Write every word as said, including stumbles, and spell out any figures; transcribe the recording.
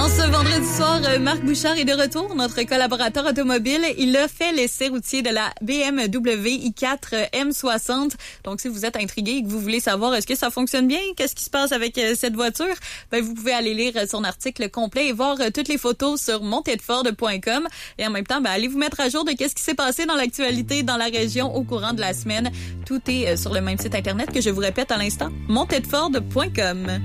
En ce vendredi soir, Marc Bouchard est de retour, notre collaborateur automobile. Il a fait l'essai routier de la B M W i quatre M soixante. Donc, si vous êtes intrigué et que vous voulez savoir est-ce que ça fonctionne bien, qu'est-ce qui se passe avec cette voiture, ben vous pouvez aller lire son article complet et voir toutes les photos sur montedford point com. Et en même temps, ben, allez vous mettre à jour de qu'est-ce qui s'est passé dans l'actualité dans la région au courant de la semaine. Tout est sur le même site internet que je vous répète à l'instant, montedford point com.